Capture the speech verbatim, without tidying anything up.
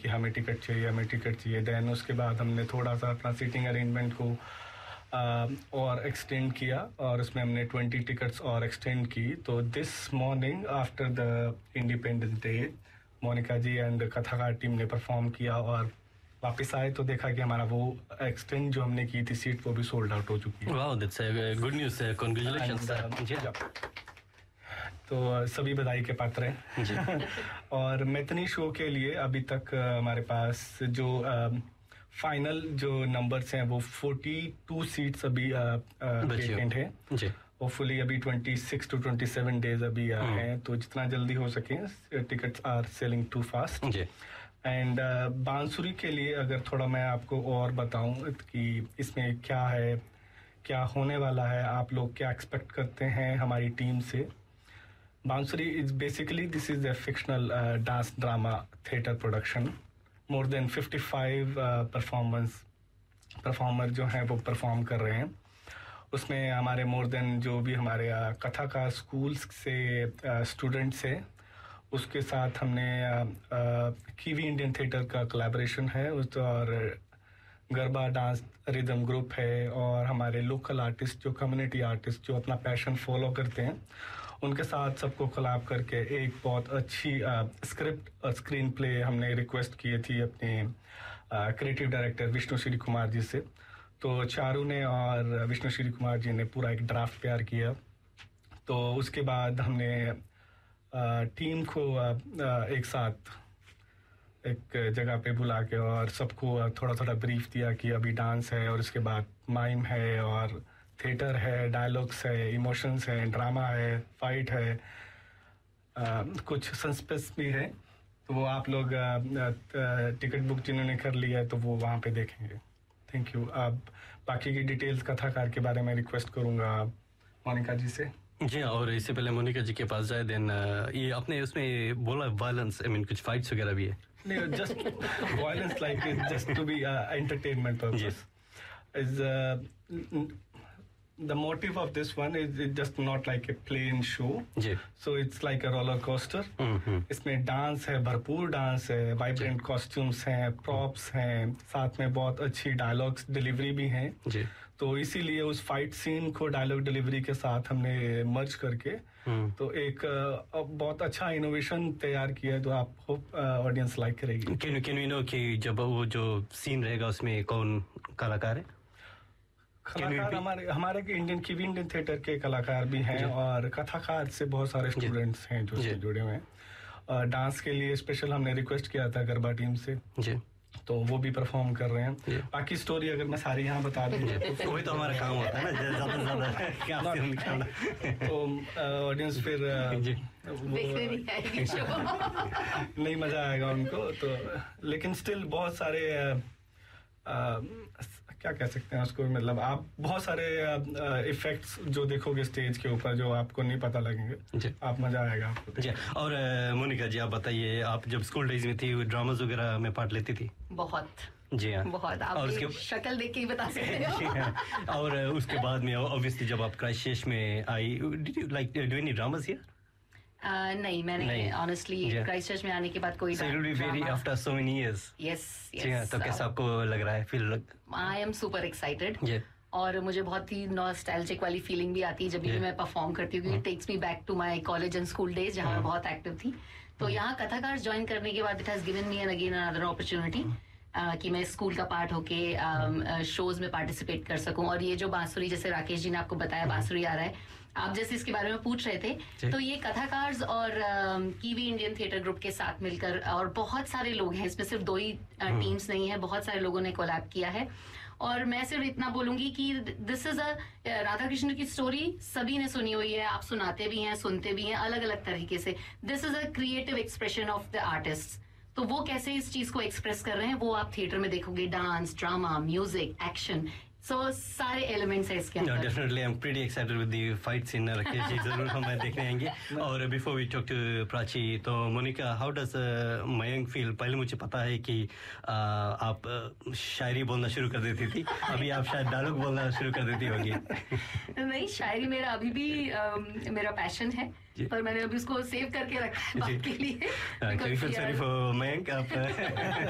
कि हमें टिकट चाहिए हमें टिकट चाहिए देन उसके बाद हमने थोड़ा सा अपना सीटिंग अरेंजमेंट को uh, और एक्सटेंड किया और उसमें हमने ट्वेंटी टिकट्स और एक्सटेंड की तो this morning after the independence day Monika ji and कथाकार टीम ने परफॉर्म किया और वापस आए तो देखा कि हमारा वो एक्सटेंड जो हमने की थी सीट वो भी सोल्ड आउट हो चुकी है। Wow that's a good news, congratulations. जी तो सभी बधाई के पात्र हैं जी। और मैथनी शो के लिए अभी तक हमारे पास जो फाइनल जो नंबर्स हैं वो बयालीस सीट्स अभी वेकेंट हैं जी। होपफुली अभी छब्बीस टू सत्ताईस डेज अभी हैं तो जितना जल्दी हो सके tickets are selling to fast ji. And uh, बांसुरी के लिए अगर थोड़ा मैं आपको और बताऊं कि इसमें क्या है क्या होने वाला है आप लोग क्या एक्सपेक्ट करते हैं हमारी टीम से। बांसुरी is basically this is a fictional dance drama theatre production more than पचपन परफॉर्मेंस परफॉर्मर जो हैं वो परफॉर्म कर रहे हैं उसमें हमारे मोर देन जो भी हमारे uh, कथा का स्कूल्स से स्टूडेंट्स uh, हैं उसके साथ हमने कीवी इंडियन थिएटर का कोलैबोरेशन है उस और गरबा डांस रिदम ग्रुप है और हमारे लोकल आर्टिस्ट जो कम्युनिटी आर्टिस्ट जो अपना पैशन फॉलो करते हैं उनके साथ सबको कोलैब करके एक बहुत अच्छी स्क्रिप्ट और स्क्रीन प्ले हमने रिक्वेस्ट की थी अपने क्रिएटिव डायरेक्टर विष्णु श्री कुमार जी से। तो चारू ने और विष्णु श्री कुमार जी ने पूरा एक ड्राफ्ट तैयार किया तो उसके बाद हमने टीम को एक साथ एक जगह पे बुला के और सबको थोड़ा थोड़ा ब्रीफ दिया कि अभी डांस है और उसके बाद माइम है और थिएटर है डायलॉग्स है इमोशंस है ड्रामा है फाइट है आ, कुछ सस्पेंस भी है तो वो आप लोग टिकट बुक जिन्होंने कर लिया है तो वो वहाँ पे देखेंगे। Thank you. अब बाकी की डिटेल्स कथाकार के बारे में रिक्वेस्ट करूँगा मोनिका जी से। जी और इससे पहले मोनिका जी के पास जाए देन ये आपने उसमें बोला वायलेंस आई मीन कुछ फाइट्स वगैरह भी है? नहीं just violence like just to be entertainment purpose is the motive of this one is it's just not like a plain show ji. So it's like a roller coaster mm-hmm. इसमें dance है भरपूर dance है vibrant costumes हैं props हैं साथ में बहुत अच्छी डायलॉग्स डिलीवरी भी हैं जी. तो इसीलिए उस फाइट सीन को डायलॉग डिलीवरी के साथ हमने मर्ज करके hmm. तो एक बहुत अच्छा इनोवेशन तैयार किया है तो आप होप ऑडियंस लाइक करेगी। कैन कैन वी नो कि जब वो जो सीन रहेगा उसमें कौन कलाकार है? कलाकार हमारे हमारे इंडियन कीवी इंडियन थिएटर के कलाकार भी हैं और कथाकार से बहुत सारे स्टूडेंट्स हैं जो जुड़े हुए हैं। डांस के लिए स्पेशल हमने रिक्वेस्ट किया था गरबा टीम से जी. तो वो भी परफॉर्म कर रहे हैं। बाकी स्टोरी अगर मैं सारी यहाँ बता दूँ तो वही तो हमारा काम होता है ना ज्यादा से ज्यादा तो ऑडियंस फिर नहीं मजा आएगा उनको तो लेकिन स्टिल बहुत सारे आ, क्या कह सकते हैं उसको मतलब आप बहुत सारे इफेक्ट्स जो देखोगे स्टेज के ऊपर जो आपको नहीं पता लगेंगे आप मजा आएगा आपको जी। और मोनिका जी आप बताइए आप जब स्कूल डेज में थी ड्रामास वगैरह में पार्ट लेती थी? बहुत जी हाँ बहुत आप और उसके शक्ल देख के ही बता सकते हो। और उसके बाद में ऑब्वियसली जब आप क्राइस्ट में I did you like do any dramas here? Uh, नहीं मैंने ऑनेस्टली क्राइस्ट चर्च में आने के बाद कोई after so many years yes yes तो कैसा आपको लग रहा है feel? I am super excited और मुझे बहुत ही नॉस्टैल्जिक वाली फीलिंग भी आती है जब भी मैं परफॉर्म करती हूँ क्योंकि takes me back to my college and school days जहाँ मैं बहुत एक्टिव थी। तो यहाँ कथाकार ज्वाइन करने के बाद it has given me N again another opportunity कि मैं स्कूल का पार्ट होके शोज में पार्टिसिपेट कर सकूं। और ये जो बांसुरी जैसे राकेश जी ने आपको बताया बांसुरी आ रहा है आप जैसे इसके बारे में पूछ रहे थे तो ये कथाकार्स और कीवी इंडियन थिएटर ग्रुप के साथ मिलकर और बहुत सारे लोग हैं इसमें सिर्फ दो ही टीम्स नहीं है बहुत सारे लोगों ने कोलैब किया है। और मैं सिर्फ इतना बोलूंगी कि this is a Radha Krishna की स्टोरी सभी ने सुनी हुई है आप सुनाते भी हैं सुनते भी हैं अलग अलग तरीके से। This is a creative expression of the artist तो वो कैसे इस चीज को एक्सप्रेस कर रहे हैं वो आप थिएटर में देखोगे dance drama music action so so, सारे एलिमेंट्स है इसके अंदर। Definitely I am pretty excited with the fight scene Rakesh ji जरूर हम देखने आएंगे। और before we talk to Prachi तो Monika how does Mayank feel? पहले मुझे पता है कि uh, आप uh, शायरी बोलना शुरू कर देती थी अभी आप शायद डायलॉग बोलना शुरू कर देती होंगी। नहीं शायरी मेरा अभी भी uh, मेरा पैशन है पर मैंने अभी उसको सेव करके रखा है बात के लिए। सॉरी फॉर मयंक आप